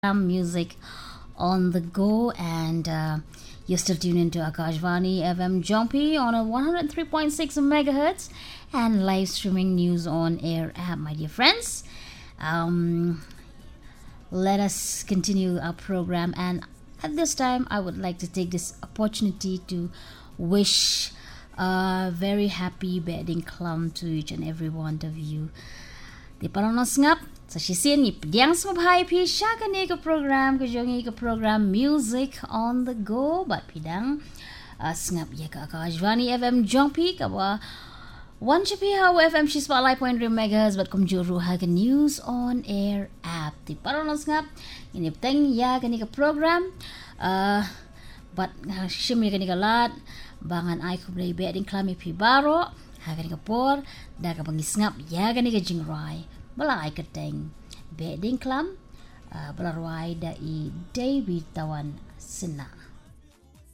music on the go, and you're still tuned into Akashvani FM Jumpy on a 103.6 megahertz and live streaming news on air app, my dear friends. Let us continue our program, and at this time I would like to take this opportunity to wish a very happy Beading Clum to each and every one of you. Di panonos ngap sa sisian ni pediang sumabhay pi siya kani ka program Music on the Go, but pidang ngap ya ka Akashvani FM Jumpy kawa 1 Chapihaw FM she's spotlight point megahertz, but kumjuru ha ka news on air app. Di panonos ngap ini petang ya kani ka program but shim kani ka lat bangan ay kublay Beading Clum pi baro hagan ka por da ka pangisngap ya gani ka jingrai bala ay kateng Beading Clum balarway da i David Tawan Sina.